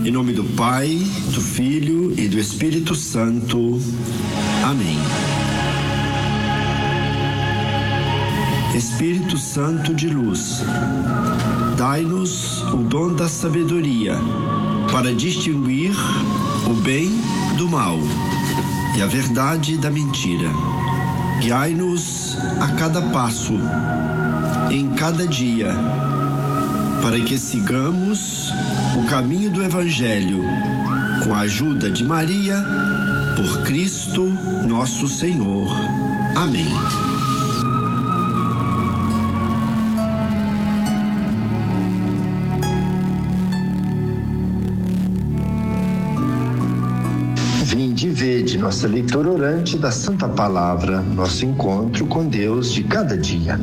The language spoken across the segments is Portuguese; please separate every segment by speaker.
Speaker 1: Em nome do Pai, do Filho e do Espírito Santo. Amém. Espírito Santo de luz, dai-nos o dom da sabedoria para distinguir o bem do mal e a verdade da mentira. Guiai-nos a cada passo, em cada dia, para que sigamos o caminho do Evangelho, com a ajuda de Maria, por Cristo nosso Senhor. Amém. Vinde e vede nossa leitura orante da Santa Palavra, nosso encontro com Deus de cada dia.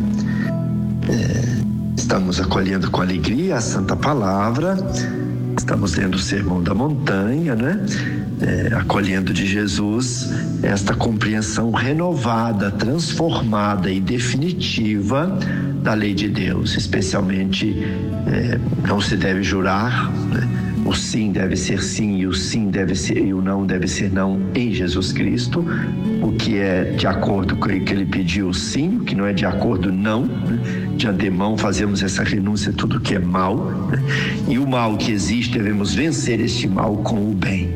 Speaker 1: Estamos acolhendo com alegria a Santa Palavra, estamos lendo o Sermão da Montanha, acolhendo de Jesus esta compreensão renovada, transformada e definitiva da lei de Deus. Especialmente, não se deve jurar, o sim deve ser sim e o sim deve ser e o não deve ser não em Jesus Cristo, o que é de acordo com o que ele pediu sim, o que não é de acordo não. De antemão fazemos essa renúncia a tudo que é mal, e o mal que existe devemos vencer este mal com o bem.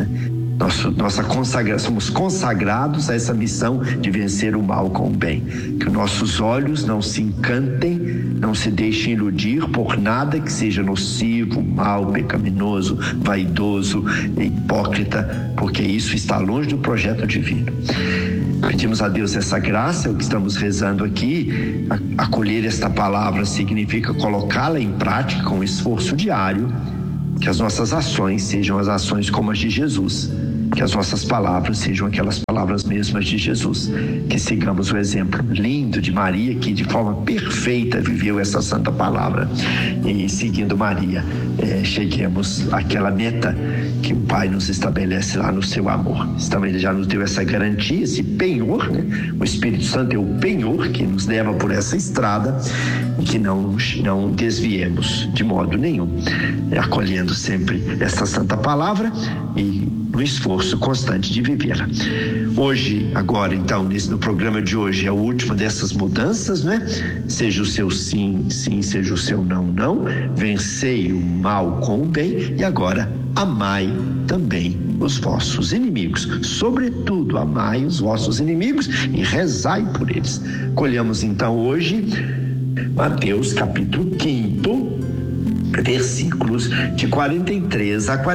Speaker 1: Somos consagrados a essa missão de vencer o mal com o bem. Que nossos olhos não se encantem, não se deixem iludir por nada que seja nocivo, mal, pecaminoso, vaidoso, hipócrita, porque isso está longe do projeto divino. Pedimos a Deus essa graça, o que estamos rezando aqui. Acolher esta palavra significa colocá-la em prática com esforço diário, que as nossas ações sejam as ações como as de Jesus, que as nossas palavras sejam aquelas palavras mesmas de Jesus, que sigamos o exemplo lindo de Maria, que de forma perfeita viveu essa santa palavra, e seguindo Maria, cheguemos àquela meta que o Pai nos estabelece lá no seu amor. Ele já nos deu essa garantia, esse penhor, O Espírito Santo é o penhor que nos leva por essa estrada, e que não desviemos de modo nenhum, acolhendo sempre esta santa palavra e no esforço constante de vivê-la. Hoje, agora então, no programa de hoje, é o último dessas mudanças, Seja o seu sim, sim, seja o seu não, não. Vencei o mal com o bem, e agora amai também os vossos inimigos. Sobretudo, amai os vossos inimigos e rezai por eles. Colhamos então hoje Mateus capítulo 5, versículos de 43 a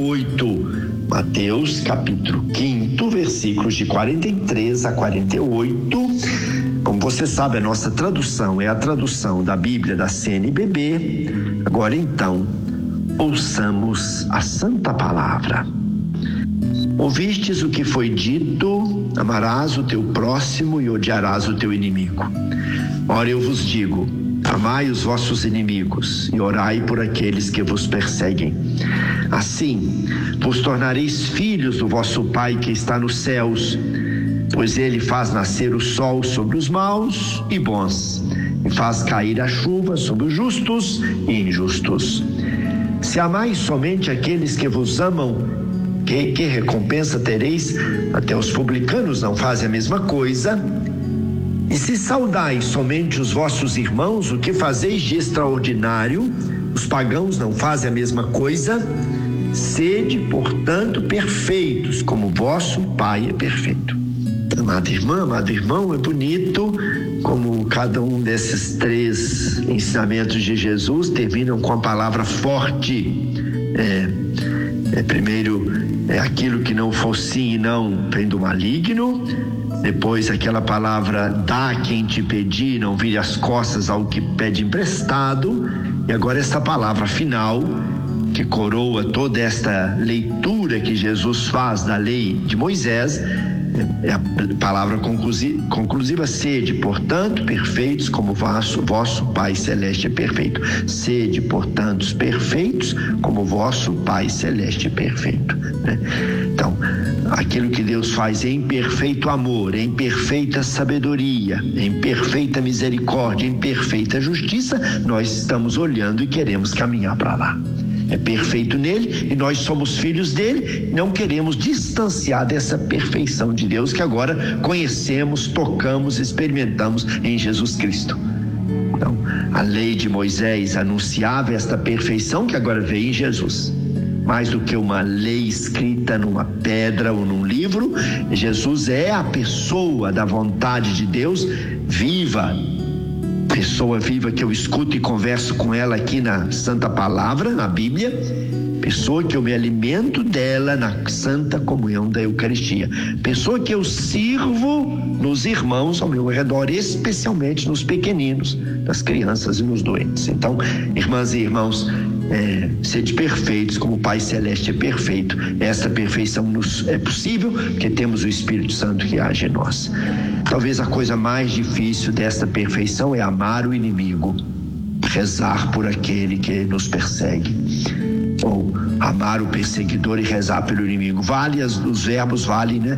Speaker 1: 48. Mateus capítulo 5, versículos de 43 a 48. Como você sabe, a nossa tradução é a tradução da Bíblia da CNBB. Agora então, ouçamos a Santa Palavra. Ouvistes o que foi dito: amarás o teu próximo e odiarás o teu inimigo. Ora, eu vos digo: amai os vossos inimigos e orai por aqueles que vos perseguem. Assim, vos tornareis filhos do vosso Pai que está nos céus, pois ele faz nascer o sol sobre os maus e bons, e faz cair a chuva sobre os justos e injustos. Se amais somente aqueles que vos amam, que recompensa tereis? Até os publicanos não fazem a mesma coisa. E se saudais somente os vossos irmãos, o que fazeis de extraordinário? Os pagãos não fazem a mesma coisa? Sede, portanto, perfeitos, como vosso Pai é perfeito. Amada irmã, amado irmão, é bonito como cada um desses 3 ensinamentos de Jesus terminam com a palavra forte. Primeiro, aquilo que não for sim e não vem do maligno. Depois, aquela palavra: dá a quem te pedir, não vire as costas ao que pede emprestado. E agora esta palavra final, que coroa toda esta leitura que Jesus faz da lei de Moisés, é a palavra conclusiva: sede, portanto, perfeitos como vosso Pai Celeste é perfeito. Sede, portanto, perfeitos como vosso Pai Celeste é perfeito. Então, aquilo que Deus faz em perfeito amor, em perfeita sabedoria, em perfeita misericórdia, em perfeita justiça, nós estamos olhando e queremos caminhar para lá. é perfeito nele e nós somos filhos dele. Não queremos distanciar dessa perfeição de Deus que agora conhecemos, tocamos, experimentamos em Jesus Cristo. Então, a lei de Moisés anunciava esta perfeição que agora veio em Jesus. Mais do que uma lei escrita numa pedra ou num livro, Jesus é a pessoa da vontade de Deus viva, pessoa viva que eu escuto e converso com ela aqui na Santa Palavra, na Bíblia, pessoa que eu me alimento dela na Santa Comunhão da Eucaristia, pessoa que eu sirvo nos irmãos ao meu redor, especialmente nos pequeninos, nas crianças e nos doentes. Então, irmãs e irmãos, sede perfeitos como o Pai Celeste é perfeito. Esta perfeição nos é possível porque temos o Espírito Santo que age em nós. Talvez a coisa mais difícil desta perfeição é amar o inimigo, rezar por aquele que nos persegue, ou amar o perseguidor e rezar pelo inimigo. Os verbos valem, né?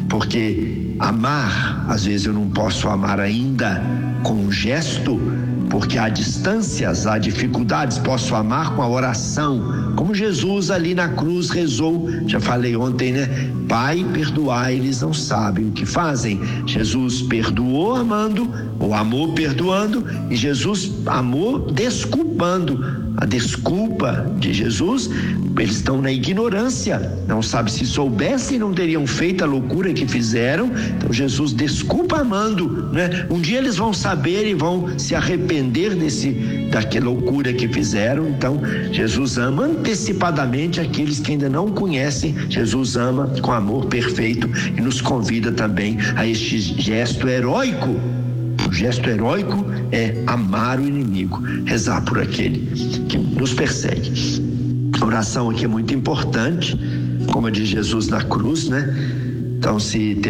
Speaker 1: Porque amar, às vezes eu não posso amar ainda com um gesto, porque há distâncias, há dificuldades. Posso amar com a oração, como Jesus ali na cruz rezou. Já falei ontem, né? Pai, perdoai, eles não sabem o que fazem. Jesus perdoou amando, ou amou perdoando, e Jesus amou desculpando. A desculpa de Jesus, eles estão na ignorância, não sabem, se soubessem não teriam feito a loucura que fizeram. Então Jesus desculpa amando, né? Um dia eles vão saber e vão se arrepender daquela loucura que fizeram. Então Jesus ama antecipadamente aqueles que ainda não conhecem. Jesus ama com amor perfeito e nos convida também a este gesto heróico. O gesto heróico é amar o inimigo, rezar por aquele que nos persegue. A oração aqui é muito importante, como a de Jesus na cruz, né? Então, se